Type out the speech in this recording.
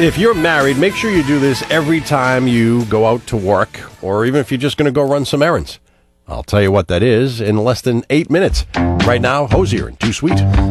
If you're married, make sure you do this every time you go out to work, or even if you're just going to go run some errands. I'll tell you what that is in less than 8 minutes. Right now, Hosier and Too Sweet.